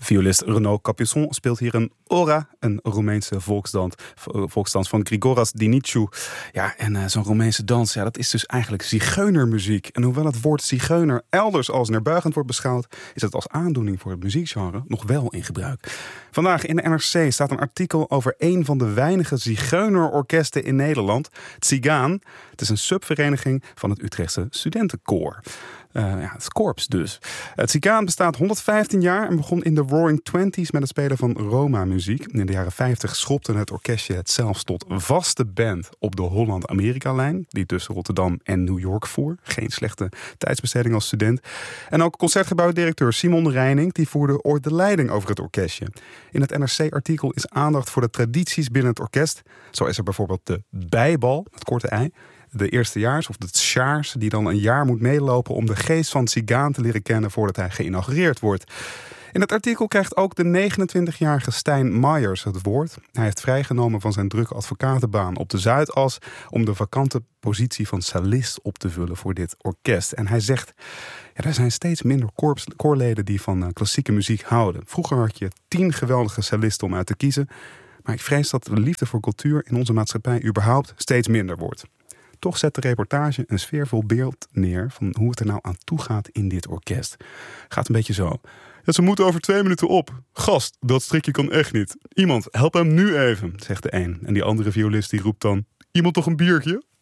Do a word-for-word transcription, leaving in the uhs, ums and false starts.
Violist Renaud Capuçon speelt hier een ora, een Roemeense volksdans, volksdans van Grigoras Dinicu. Ja, en uh, zo'n Roemeense dans, ja, dat is dus eigenlijk zigeunermuziek. En hoewel het woord zigeuner elders als neerbuigend wordt beschouwd, is het als aandoening voor het muziekgenre nog wel in gebruik. Vandaag in de N R C staat een artikel over een van de weinige zigeunerorkesten in Nederland, Tsigaan. Het is een subvereniging van het Utrechtse studentenkoor. Uh, ja, het korps dus. Het Tsigaan bestaat honderdvijftien jaar en begon in de Roaring Twenties met het spelen van Roma-muziek. In de jaren vijftig schopte het orkestje het zelfs tot vaste band op de Holland-Amerika-lijn, die tussen Rotterdam en New York voer. Geen slechte tijdsbesteding als student. En ook concertgebouwdirecteur Simon Reining, die voerde ooit de leiding over het orkestje. In het N R C-artikel is aandacht voor de tradities binnen het orkest. Zo is er bijvoorbeeld de bijbal, het korte ei. De eerstejaars of de sjaars die dan een jaar moet meelopen om de geest van Tsigaan te leren kennen voordat hij geïnaugureerd wordt. In het artikel krijgt ook de negenentwintigjarige Stijn Myers het woord. Hij heeft vrijgenomen van zijn drukke advocatenbaan op de Zuidas om de vakante positie van cellist op te vullen voor dit orkest. En hij zegt, ja, er zijn steeds minder korps, koorleden die van uh, klassieke muziek houden. Vroeger had je tien geweldige cellisten om uit te kiezen. Maar ik vrees dat de liefde voor cultuur in onze maatschappij überhaupt steeds minder wordt. Toch zet de reportage een sfeervol beeld neer van hoe het er nou aan toe gaat in dit orkest. Gaat een beetje zo. Ja, ze moeten over twee minuten op. Gast, dat strikje kan echt niet. Iemand, help hem nu even, zegt de een. En die andere violist die roept dan, iemand toch een biertje?